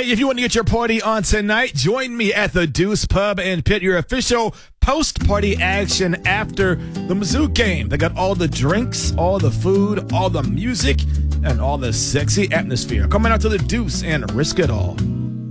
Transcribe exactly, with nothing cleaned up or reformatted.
Hey, if you want to get your party on tonight, join me at the Deuce Pub and Pit, your official post-party action after the Mizzou game. They got all the drinks, all the food, all the music, and all the sexy atmosphere. Coming out to the Deuce and risk it all.